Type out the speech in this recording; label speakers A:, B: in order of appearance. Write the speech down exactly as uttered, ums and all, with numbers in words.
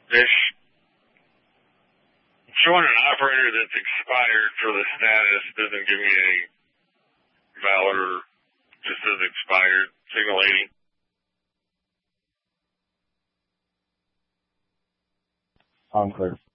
A: It's showing an operator that's expired for the status. Doesn't give me a valid or just says expired. Signal eighty.
B: On clear.